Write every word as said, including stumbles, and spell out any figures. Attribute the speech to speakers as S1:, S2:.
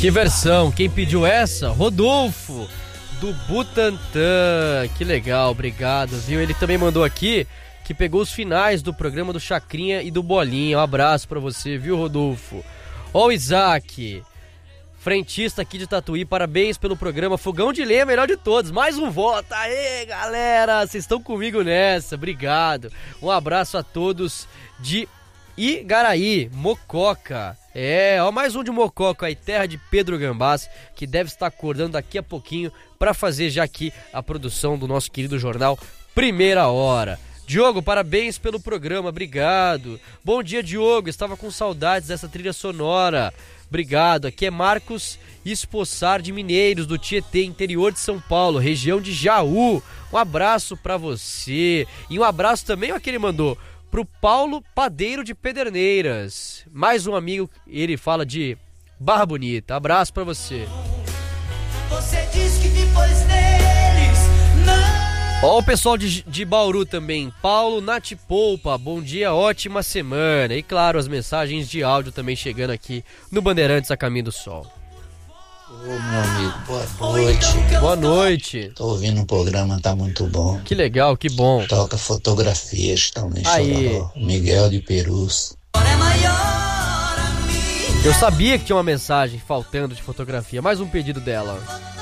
S1: Que versão, quem pediu essa? Rodolfo, do Butantã. Que legal, obrigado, viu? Ele também mandou aqui que pegou os finais do programa do Chacrinha e do Bolinha. Um abraço pra você, viu, Rodolfo? Ó o Isaac, frentista aqui de Tatuí, parabéns pelo programa Fogão de Lenha, melhor de todos, mais um voto, aê galera, vocês estão comigo nessa, obrigado, um abraço a todos de Igaraí, Mococa, é, ó mais um de Mococa aí, terra de Pedro Gambás, que deve estar acordando daqui a pouquinho para fazer já aqui a produção do nosso querido jornal Primeira Hora. Diogo, parabéns pelo programa, obrigado. Bom dia, Diogo, estava com saudades dessa trilha sonora. Obrigado, aqui é Marcos Espoçar de Mineiros, do Tietê, interior de São Paulo, região de Jaú. Um abraço pra você. E um abraço também, ó, que ele mandou, pro Paulo Padeiro de Pederneiras. Mais um amigo, ele fala de Barra Bonita. Abraço pra você. Você diz que depois deles não... Ó o pessoal de, de Bauru também, Paulo Natipolpa, bom dia, ótima semana. E claro, as mensagens de áudio também chegando aqui no Bandeirantes a Caminho do Sol.
S2: Ô meu amigo, boa noite.
S1: Boa noite.
S2: Tô ouvindo o programa, tá muito bom.
S1: Que legal, que bom.
S2: Toca fotografias também,
S1: aí.
S2: Miguel de Perus.
S1: Eu sabia que tinha uma mensagem faltando de fotografia, mais um pedido dela.